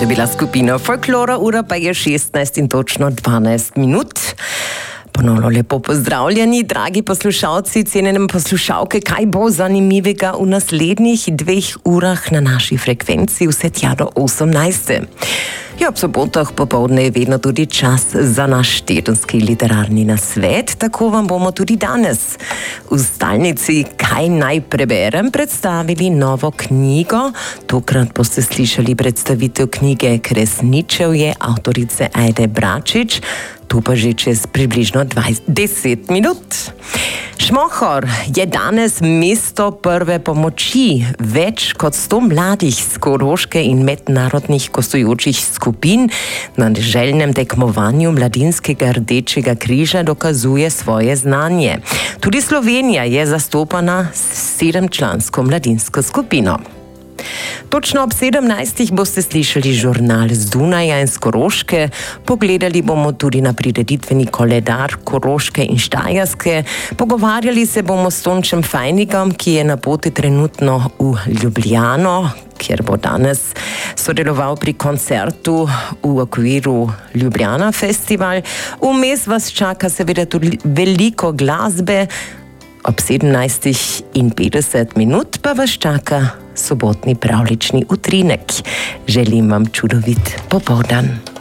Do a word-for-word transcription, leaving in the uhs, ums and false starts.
To je bila skupina Folklora, ura pa je šestnajst in točno dvanajst minut. Ponovno lepo pozdravljeni, dragi poslušalci, cenjene poslušalke, kaj bo zanimivega v naslednjih dveh urah na naši frekvenci, vse tja do osemnajste. Ja, ob sobotah popoldne je vedno tudi čas za naš tedenski literarni nasvet, tako vam bomo tudi danes v stalnici Kaj naj preberem predstavili novo knjigo. Tokrat boste slišali predstavitev knjige Kresničevje avtorice Ajde Bračič, tu pa že čez približno dvajset, deset minut. Šmohor je danes mesto prve pomoči. Več kot sto mladih s Koroške in mednarodnih gostujočih skupin na deželnem tekmovanju Mladinskega Rdečega križa dokazuje svoje znanje. Tudi Slovenija je zastopana s sedemčlansko mladinsko skupino. Točno ob sedemnajstih boste slišali žurnal z Dunaja in z Koroške, pogledali bomo tudi na prireditveni koledar Koroške in Štajerske, pogovarjali se bomo s Tončem Fajnigom, ki je na poti trenutno v Ljubljano, kjer bo danes sodeloval pri koncertu v okviru Ljubljana Festival. Vmes vas čaka seveda tudi veliko glasbe. Ob sedemnajstih in petdeset minut pa vas čaka sobotni pravljični utrinek. Želim vam čudovit popoldan.